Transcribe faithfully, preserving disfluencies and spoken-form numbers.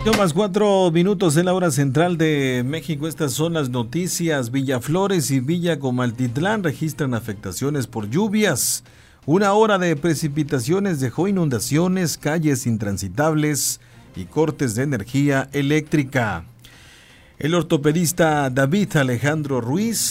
Más cuatro minutos en la hora central de México. Estas son las noticias. Villaflores y Villa Comaltitlán registran afectaciones por lluvias. Una hora de precipitaciones dejó inundaciones, calles intransitables y cortes de energía eléctrica. El ortopedista David Alejandro Ruiz